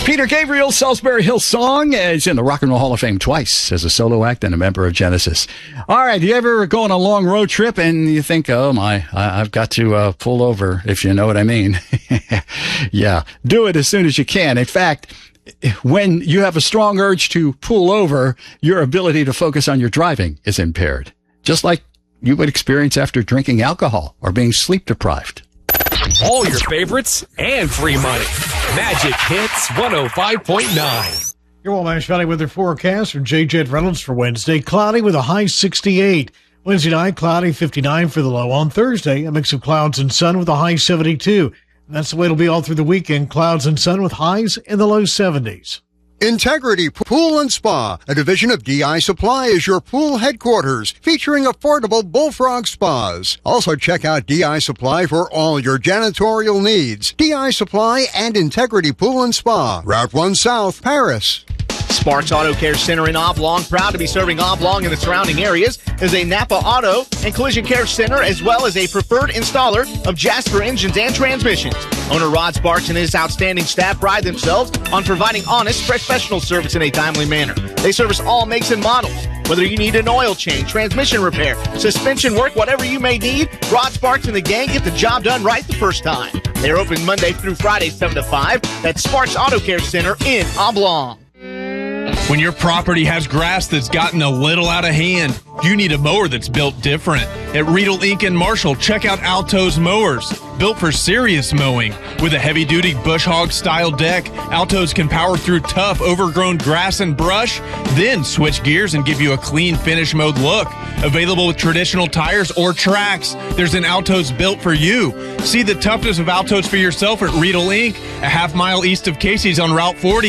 Peter Gabriel's Salisbury Hill Song is in the Rock and Roll Hall of Fame twice as a solo act and a member of Genesis. All right, do you ever go on a long road trip and you think, oh my, I've got to pull over, if you know what I mean? Yeah, do it as soon as you can. In fact, when you have a strong urge to pull over, your ability to focus on your driving is impaired, just like you would experience after drinking alcohol or being sleep deprived. All your favorites and free money. Magic Hits 105.9. Your Wabash Valley weather forecast from J.J. Reynolds for Wednesday. Cloudy with a high 68. Wednesday night, cloudy, 59 for the low. On Thursday, a mix of clouds and sun with a high 72. And that's the way it'll be all through the weekend. Clouds and sun with highs in the low 70s. Integrity Pool and Spa, a division of DI Supply, is your pool headquarters, featuring affordable bullfrog spas. Also check out DI Supply for all your janitorial needs. DI Supply and Integrity Pool and Spa, Route 1 South, Paris. Sparks Auto Care Center in Oblong, proud to be serving Oblong and the surrounding areas, is a Napa Auto and Collision Care Center, as well as a preferred installer of Jasper engines and transmissions. Owner Rod Sparks and his outstanding staff pride themselves on providing honest, professional service in a timely manner. They service all makes and models. Whether you need an oil change, transmission repair, suspension work, whatever you may need, Rod Sparks and the gang get the job done right the first time. They're open Monday through Friday, 7 to 5. That's Sparks Auto Care Center in Oblong. When your property has grass that's gotten a little out of hand, you need a mower that's built different. At Riedel Inc. in Marshall, check out Alto's mowers. Built for serious mowing. With a heavy-duty bush hog style deck, Alto's can power through tough, overgrown grass and brush, then switch gears and give you a clean, finish mode look. Available with traditional tires or tracks, there's an Alto's built for you. See the toughness of Alto's for yourself at Riedel Inc., a half mile east of Casey's on Route 40.